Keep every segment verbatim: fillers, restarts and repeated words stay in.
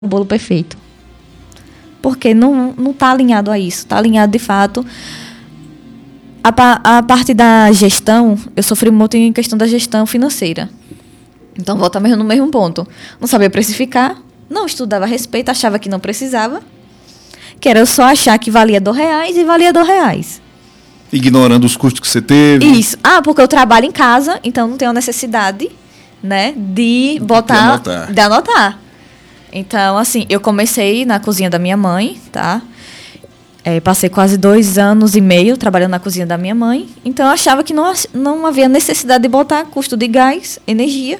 o bolo perfeito. Porque não não está alinhado a isso. Está alinhado, de fato. A, a parte da gestão, eu sofri muito em questão da gestão financeira. Então, volta mesmo no mesmo ponto. Não sabia precificar, não estudava a respeito, achava que não precisava. Que era só achar que valia dois reais e valia dois reais. Ignorando os custos que você teve. Isso. Ah, porque eu trabalho em casa, então não tenho necessidade, né, de botar... De anotar. De anotar. Então, assim, eu comecei na cozinha da minha mãe, tá? É, passei quase dois anos e meio trabalhando na cozinha da minha mãe. Então, eu achava que não, não havia necessidade de botar custo de gás, energia,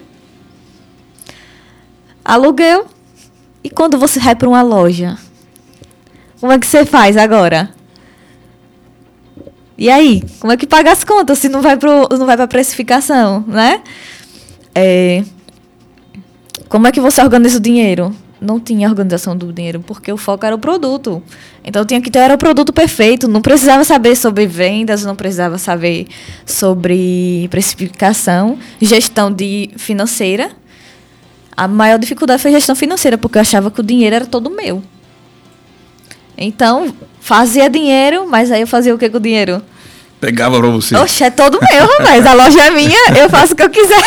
aluguel. E quando você vai para uma loja, como é que você faz agora? E aí? Como é que paga as contas se não vai pro, não vai para a precificação, né? É, como é que você organiza o dinheiro? Não tinha organização do dinheiro, porque o foco era o produto. Então, tinha que ter era o produto perfeito. Não precisava saber sobre vendas, não precisava saber sobre precificação, gestão de financeira. A maior dificuldade foi a gestão financeira, porque eu achava que o dinheiro era todo meu. Então, fazia dinheiro, mas aí eu fazia o que com o dinheiro? Pegava pra você. Oxe, é todo meu, rapaz. A loja é minha, eu faço o que eu quiser.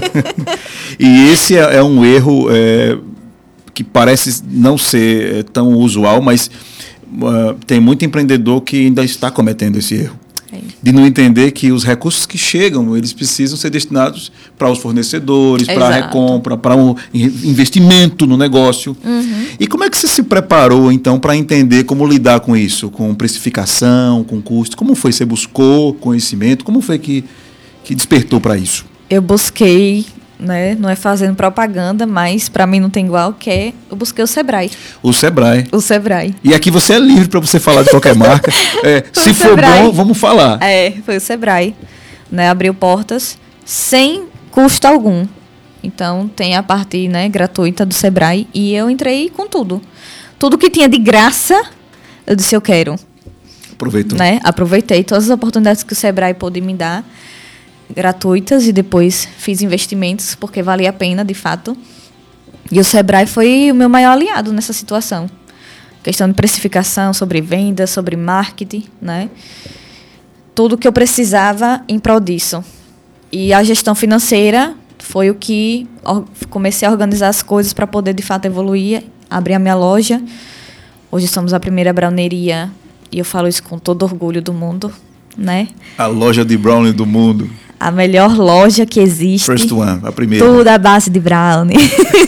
E esse é, é um erro... É... que parece não ser tão usual, mas uh, tem muito empreendedor que ainda está cometendo esse erro. É. De não entender que os recursos que chegam, eles precisam ser destinados para os fornecedores, para a recompra, para um investimento no negócio. Uhum. E como é que você se preparou, então, para entender como lidar com isso? Com precificação, com custo? Como foi? Você buscou conhecimento? Como foi que, que despertou para isso? Eu busquei... Né? Não é fazendo propaganda, mas para mim não tem igual, que é, eu busquei o Sebrae. O Sebrae. O Sebrae. E aqui você é livre para você falar de qualquer marca. É, se for bom, vamos falar. É, foi o Sebrae. Né? Abriu portas sem custo algum. Então, tem a parte, né, gratuita do Sebrae e eu entrei com tudo. Tudo que tinha de graça, eu disse, eu quero. Aproveitou. Né? Aproveitei todas as oportunidades que o Sebrae pôde me dar, gratuitas, e depois fiz investimentos porque valia a pena, de fato. E o Sebrae foi o meu maior aliado nessa situação. Questão de precificação, sobre vendas, sobre marketing, né? Tudo que eu precisava em prol disso. E a gestão financeira foi o que comecei a organizar as coisas para poder, de fato, evoluir, abrir a minha loja. Hoje somos a primeira browneria, e eu falo isso com todo orgulho do mundo, né? A loja de brownie do mundo. A melhor loja que existe. First one, a primeira. Tudo à base de brownie.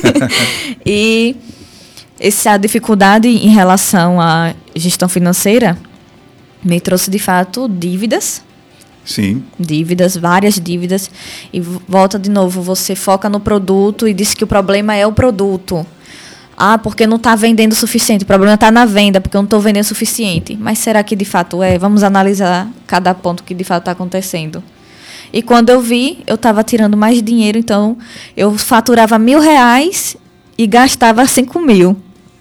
E essa dificuldade em relação à gestão financeira me trouxe, de fato, dívidas. Sim. Dívidas, várias dívidas. E volta de novo, você foca no produto e diz que o problema é o produto. Ah, porque não está vendendo o suficiente. O problema está na venda, porque eu não estou vendendo o suficiente. Mas será que de fato é? Vamos analisar cada ponto que de fato está acontecendo. E quando eu vi, eu estava tirando mais dinheiro, então eu faturava mil reais e gastava cinco mil.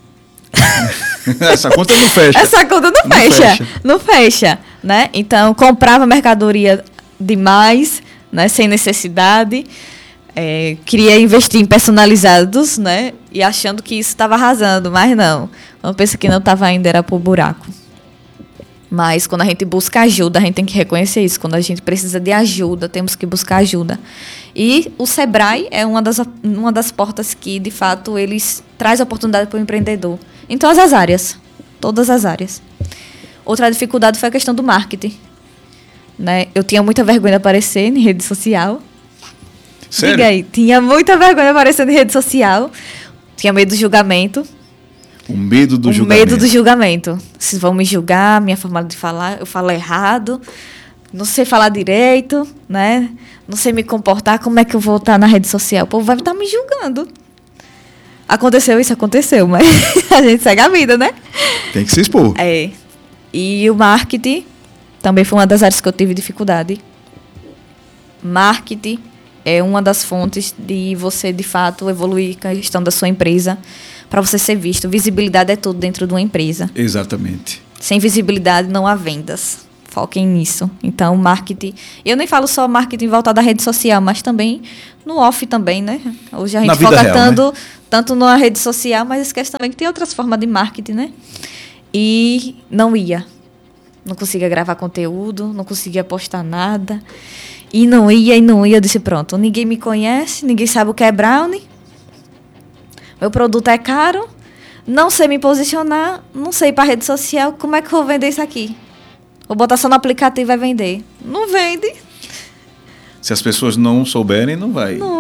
Essa conta não fecha. Essa conta não, não fecha, fecha. Não fecha, né? Então, comprava mercadoria demais, né? Sem necessidade. É, queria investir em personalizados, né? E achando que isso estava arrasando, mas não. Uma pensa que não estava indo, era pro buraco. Mas quando a gente busca ajuda, a gente tem que reconhecer isso. Quando a gente precisa de ajuda, temos que buscar ajuda. E o Sebrae é uma das, uma das portas que, de fato, eles traz oportunidade para o empreendedor. Em todas as áreas. Todas as áreas. Outra dificuldade foi a questão do marketing. Né? Eu tinha muita vergonha de aparecer em rede social. Sério? Diga aí. Tinha muita vergonha de aparecer em rede social. Tinha medo do julgamento. O medo do o julgamento. O medo do julgamento. Se vão me julgar, minha forma de falar, eu falo errado, não sei falar direito, né? Não sei me comportar, como é que eu vou estar na rede social? O povo vai estar me julgando. Aconteceu isso? Aconteceu, mas a gente segue a vida, né? Tem que se expor. É. E o marketing também foi uma das áreas que eu tive dificuldade. Marketing é uma das fontes de você, de fato, evoluir com a gestão da sua empresa, para você ser visto. Visibilidade é tudo dentro de uma empresa. Exatamente. Sem visibilidade não há vendas. Foquem nisso. Então, marketing... Eu nem falo só marketing voltado à rede social, mas também no off também, né? Hoje a gente foca real, tanto, né? tanto na rede social, mas esquece também que tem outras formas de marketing, né? E não ia. Não conseguia gravar conteúdo, não conseguia postar nada. E não ia, e não ia. Eu disse, pronto, ninguém me conhece, ninguém sabe o que é brownie. Meu produto é caro, não sei me posicionar, não sei ir para rede social, como é que eu vou vender isso aqui? Vou botar só no aplicativo e vai vender. Não vende. Se as pessoas não souberem, não vai. Não.